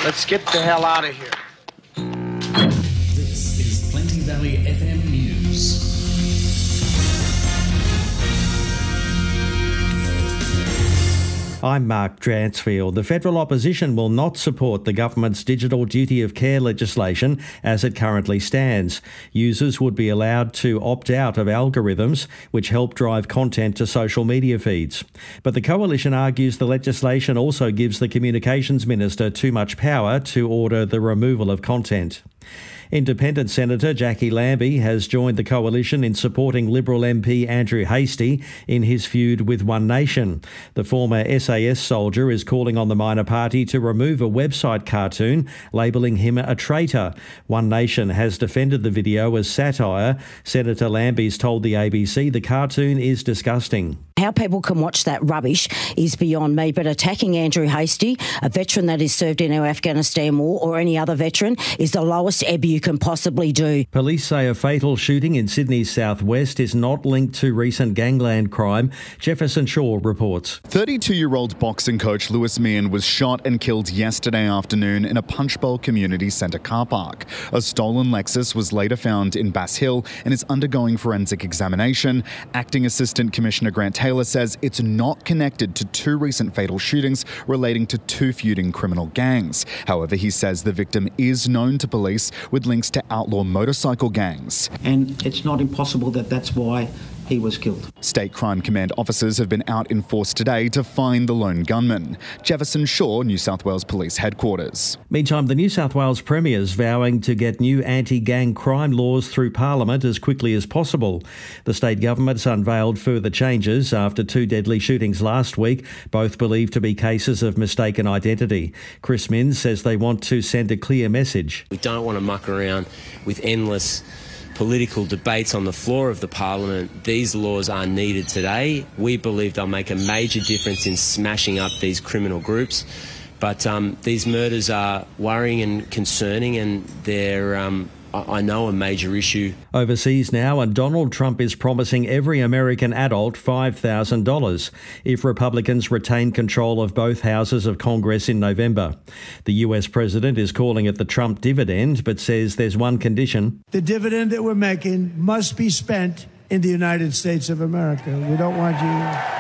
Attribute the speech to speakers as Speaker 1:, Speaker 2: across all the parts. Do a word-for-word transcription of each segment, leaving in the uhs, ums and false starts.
Speaker 1: Let's get the hell out of here.
Speaker 2: This is Plenty Valley F M News.
Speaker 3: I'm Mark Dransfield. The federal opposition will not support the government's digital duty of care legislation as it currently stands. Users would be allowed to opt out of algorithms which help drive content to social media feeds. But the coalition argues the legislation also gives the communications minister too much power to order the removal of content. Independent Senator Jackie Lambie has joined the coalition in supporting Liberal M P Andrew Hastie in his feud with One Nation. The former S A S soldier is calling on the minor party to remove a website cartoon labelling him a traitor. One Nation has defended the video as satire. Senator Lambie's told the A B C the cartoon is disgusting.
Speaker 4: How people can watch that rubbish is beyond me, but attacking Andrew Hastie, a veteran that has served in our Afghanistan war, or any other veteran, is the lowest ebb you can possibly do.
Speaker 3: Police say a fatal shooting in Sydney's southwest is not linked to recent gangland crime. Jefferson Shaw reports.
Speaker 5: thirty-two-year-old boxing coach Lewis Meehan was shot and killed yesterday afternoon in a Punchbowl Community Centre car park. A stolen Lexus was later found in Bass Hill and is undergoing forensic examination. Acting Assistant Commissioner Grant Taylor says it's not connected to two recent fatal shootings relating to two feuding criminal gangs. However, he says the victim is known to police with links to outlaw motorcycle gangs.
Speaker 6: And it's not impossible that that's why he was killed.
Speaker 5: State Crime Command officers have been out in force today to find the lone gunman. Jefferson Shaw, New South Wales Police Headquarters.
Speaker 3: Meantime, the New South Wales Premier is vowing to get new anti-gang crime laws through Parliament as quickly as possible. The state government's unveiled further changes after two deadly shootings last week, both believed to be cases of mistaken identity. Chris Minns says they want to send a clear message.
Speaker 7: We don't want to muck around with endless political debates on the floor of the Parliament. These laws are needed today. We believe they'll make a major difference in smashing up these criminal groups. But um, these murders are worrying and concerning, and they're, um, I know, a major issue.
Speaker 3: Overseas now, and Donald Trump is promising every American adult five thousand dollars if Republicans retain control of both houses of Congress in November. The U S president is calling it the Trump dividend, but says there's one condition.
Speaker 8: The dividend that we're making must be spent in the United States of America. We don't want you...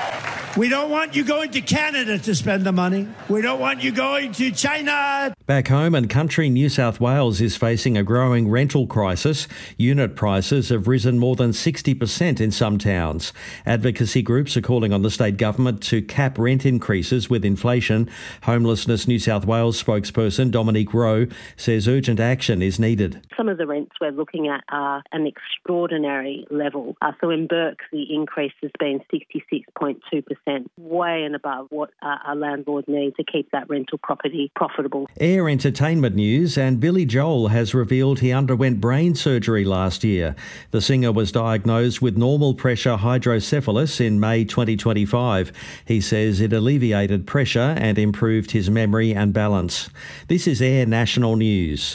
Speaker 8: We don't want you going to Canada to spend the money. We don't want you going to China.
Speaker 3: Back home and country New South Wales is facing a growing rental crisis. Unit prices have risen more than sixty percent in some towns. Advocacy groups are calling on the state government to cap rent increases with inflation. Homelessness New South Wales spokesperson Dominique Rowe says urgent action is needed.
Speaker 9: Some of the rents we're looking at are an extraordinary level. Uh, so in Burke, the increase has been sixty-six point two percent, way and above what uh, a landlord needs to keep that rental property profitable.
Speaker 3: Air entertainment news, and Billy Joel has revealed he underwent brain surgery last year. The singer was diagnosed with normal pressure hydrocephalus in May twenty twenty-five. He says it alleviated pressure and improved his memory and balance. This is Air National News.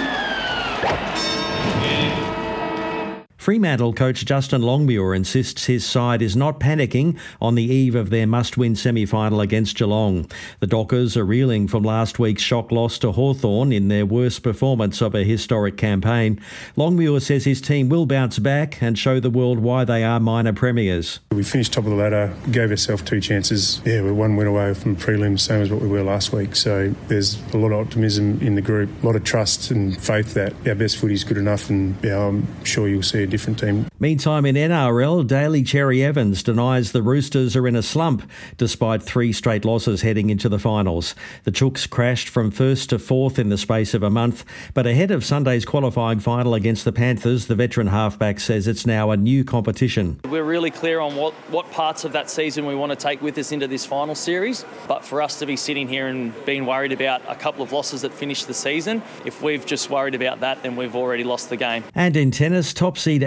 Speaker 3: Fremantle coach Justin Longmuir insists his side is not panicking on the eve of their must-win semi-final against Geelong. The Dockers are reeling from last week's shock loss to Hawthorn in their worst performance of a historic campaign. Longmuir says his team will bounce back and show the world why they are minor premiers.
Speaker 10: We finished top of the ladder, gave ourselves two chances. Yeah, we're one win away from prelims, same as what we were last week. So there's a lot of optimism in the group, a lot of trust and faith that our best footy is good enough, and yeah, I'm sure you'll see a different team.
Speaker 3: Meantime, in N R L, Daly Cherry Evans denies the Roosters are in a slump despite three straight losses heading into the finals. The Chooks crashed from first to fourth in the space of a month, but ahead of Sunday's qualifying final against the Panthers, the veteran halfback says it's now a new competition.
Speaker 11: We're really clear on what, what parts of that season we want to take with us into this final series, but for us to be sitting here and being worried about a couple of losses that finished the season, if we've just worried about that, then we've already lost the game.
Speaker 3: And in tennis, top seed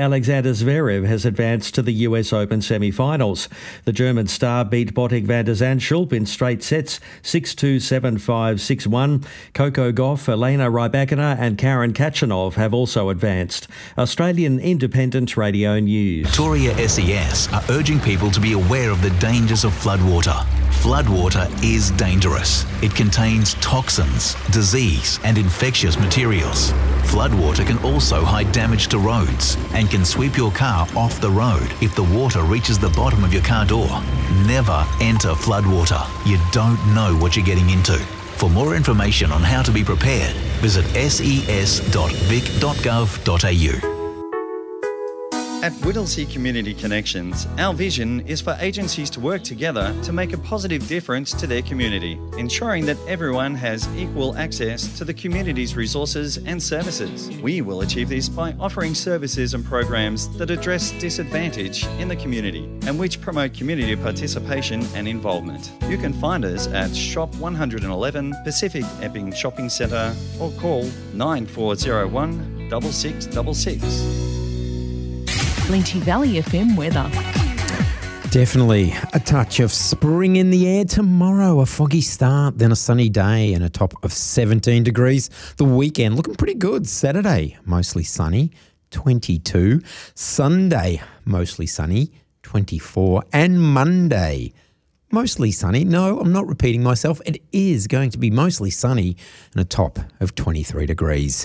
Speaker 3: Alexander Zverev has advanced to the U S Open semi-finals. The German star beat Botic van der Zandschulp in straight sets six two, seven five, six one. Coco Gauff, Elena Rybakina and Karen Khachanov have also advanced. Australian Independent Radio News.
Speaker 1: Victoria S E S are urging people to be aware of the dangers of floodwater. Floodwater is dangerous. It contains toxins, disease and infectious materials. Floodwater can also hide damage to roads and can sweep your car off the road if the water reaches the bottom of your car door. Never enter floodwater. You don't know what you're getting into. For more information on how to be prepared, visit s e s dot vic dot gov dot a u.
Speaker 12: At Whittlesea Community Connections, our vision is for agencies to work together to make a positive difference to their community, ensuring that everyone has equal access to the community's resources and services. We will achieve this by offering services and programs that address disadvantage in the community and which promote community participation and involvement. You can find us at Shop one eleven Pacific Epping Shopping Centre or call nine four zero one, six six six six.
Speaker 13: Plenty Valley F M weather.
Speaker 14: Definitely a touch of spring in the air tomorrow. A foggy start, then a sunny day and a top of seventeen degrees. The weekend looking pretty good. Saturday, mostly sunny, twenty-two. Sunday, mostly sunny, twenty-four. And Monday, mostly sunny. No, I'm not repeating myself. It is going to be mostly sunny and a top of twenty-three degrees.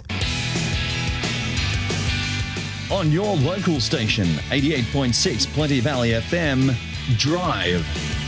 Speaker 15: On your local station, eighty-eight point six Plenty Valley F M, Drive.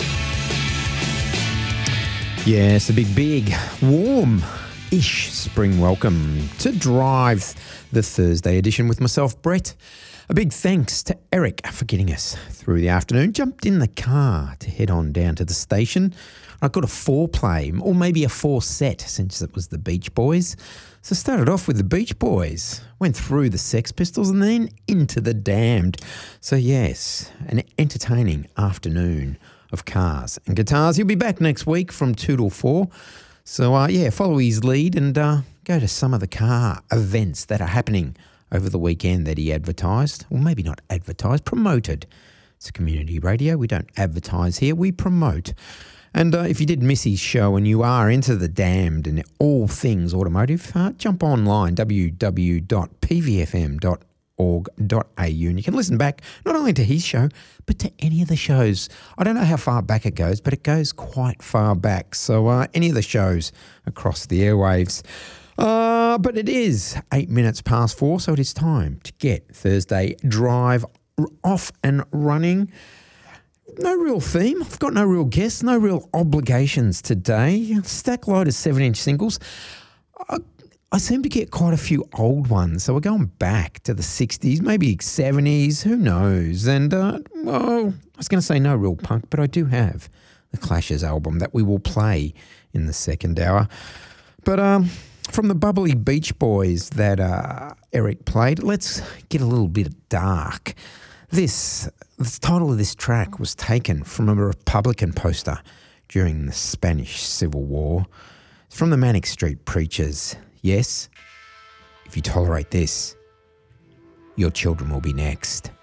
Speaker 14: Yes, a big, big, warm-ish spring welcome to Drive, the Thursday edition with myself, Brett. A big thanks to Eric for getting us through the afternoon. Jumped in the car to head on down to the station. I got a four-play, or maybe a four-set, since it was the Beach Boys. So started off with the Beach Boys, went through the Sex Pistols and then into the Damned. So yes, an entertaining afternoon of cars and guitars. He'll be back next week from two till four. So uh, yeah, follow his lead and uh, go to some of the car events that are happening over the weekend that he advertised. Or maybe not advertised, promoted. It's community radio. We don't advertise here, we promote. And uh, if you did miss his show and you are into the Damned and all things automotive, uh, jump online, w w w dot p v f m dot org dot a u, and you can listen back not only to his show, but to any of the shows. I don't know how far back it goes, but it goes quite far back. So uh, any of the shows across the airwaves. Uh, but it is eight minutes past four, so it is time to get Thursday Drive off and running. No real theme. I've got no real guests, no real obligations today. Stack load of seven-inch singles. I, I seem to get quite a few old ones, so we're going back to the sixties, maybe seventies, who knows. And, uh, well, I was going to say no real punk, but I do have the Clash's album that we will play in the second hour. But um, from the bubbly Beach Boys that uh, Eric played, let's get a little bit dark. This, the title of this track was taken from a Republican poster during the Spanish Civil War. It's from the Manic Street Preachers. Yes, if you tolerate this, your children will be next.